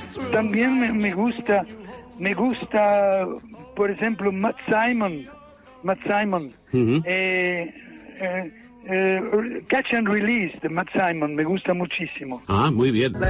También me gusta, por ejemplo, Matt Simon, Ujú. Catch and Release de Matt Simon, me gusta muchísimo. Ah, muy bien.